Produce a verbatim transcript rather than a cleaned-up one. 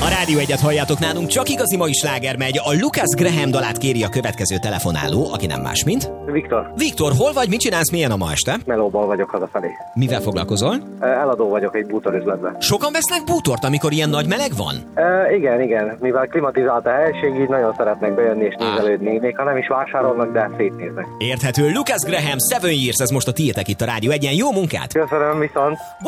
A Rádió Egyet halljátok, nálunk csak igazi mai sláger megy. A Lucas Graham dalát kéri a következő telefonáló, aki nem más, mint... Viktor. Viktor, hol vagy, mit csinálsz, milyen a ma este? Melóban vagyok hazafelé. Mivel foglalkozol? Eladó vagyok egy bútorüzletben. Sokan vesznek bútort, amikor ilyen nagy meleg van? E, igen, igen. Mivel klimatizált a helység, így nagyon szeretnek bejönni és nézelődni. Még ha nem is vásárolnak, de szétnéznek. Érthető. Lucas Graham, Seven Years, ez most a tiétek itt a Rádió Egyen. Jó munkát! Köszönöm, viszont!